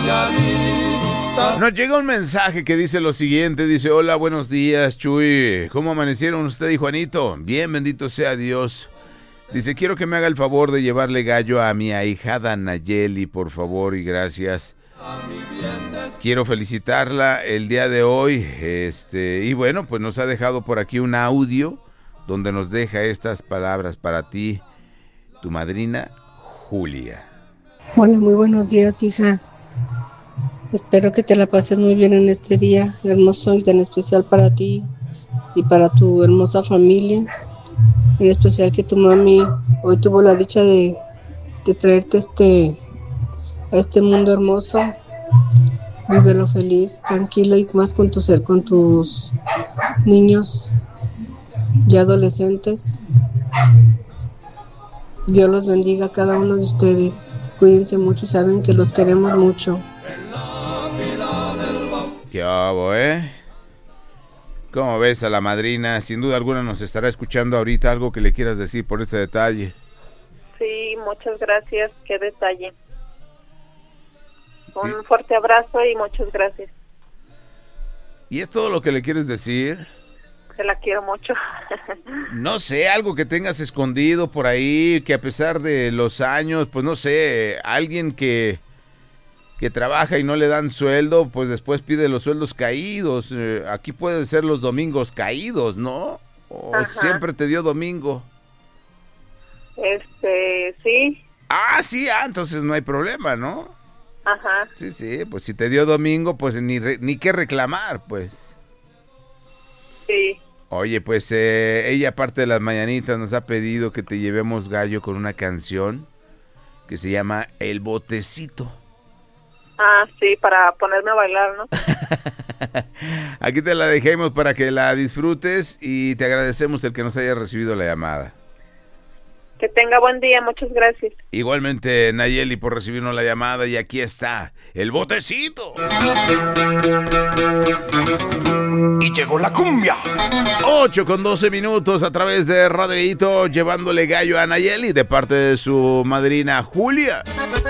Nos llega un mensaje que dice lo siguiente, dice: hola, buenos días, Chuy, ¿cómo amanecieron usted y Juanito? Bien, bendito sea Dios. Dice: quiero que me haga el favor de llevarle gallo a mi ahijada Nayeli, por favor, y gracias. Quiero felicitarla el día de hoy, y bueno, pues nos ha dejado por aquí un audio donde nos deja estas palabras para ti, tu madrina, Julia. Hola, muy buenos días, hija. Espero que te la pases muy bien en este día hermoso y tan especial para ti y para tu hermosa familia. En especial que tu mami hoy tuvo la dicha de traerte a este mundo hermoso. Vívelo feliz, tranquilo y más con tus niños ya adolescentes. Dios los bendiga a cada uno de ustedes. Cuídense mucho y saben que los queremos mucho. ¿Qué hago, ¿Cómo ves a la madrina? Sin duda alguna nos estará escuchando ahorita. ¿Algo que le quieras decir por este detalle? Sí, muchas gracias. Qué detalle. Un fuerte abrazo y muchas gracias. ¿Y es todo lo que le quieres decir? Que la quiero mucho. No sé, algo que tengas escondido por ahí, que a pesar de los años, pues no sé, alguien que trabaja y no le dan sueldo, pues después pide los sueldos caídos. Aquí pueden ser los domingos caídos, ¿no? ¿O siempre te dio domingo? Sí. Ah, sí, entonces no hay problema, ¿no? Ajá. Sí, pues si te dio domingo, pues ni qué reclamar, pues. Sí. Oye, pues ella, aparte de las mañanitas, nos ha pedido que te llevemos gallo con una canción que se llama El Botecito. Ah, sí, para ponerme a bailar, ¿no? Aquí te la dejamos para que la disfrutes y te agradecemos el que nos haya recibido la llamada. Que tenga buen día, muchas gracias. Igualmente, Nayeli, por recibirnos la llamada, y aquí está, El Botecito. Y llegó la cumbia. 8:12 a través de Radioito, llevándole gallo a Nayeli de parte de su madrina Julia.